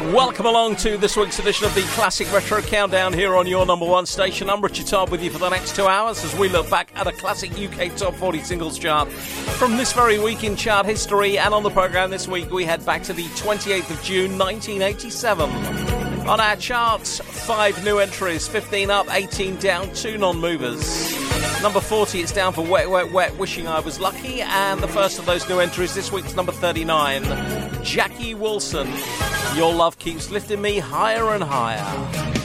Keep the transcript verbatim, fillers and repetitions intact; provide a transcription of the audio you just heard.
Welcome along to this week's edition of the Classic Retro Countdown here on your number one station. I'm Richard Todd with you for the next two hours as we look back at a classic U K Top forty singles chart from this very week in chart history. And on the programme this week, we head back to the twenty-eighth of June, nineteen eighty-seven. On our charts, five new entries, fifteen up, eighteen down, two non-movers. Number forty, it's down for Wet, Wet, Wet, Wishing I Was Lucky. And the first of those new entries this week's number thirty-nine, Jackie Wilson, Your Love Keeps Lifting Me Higher and Higher.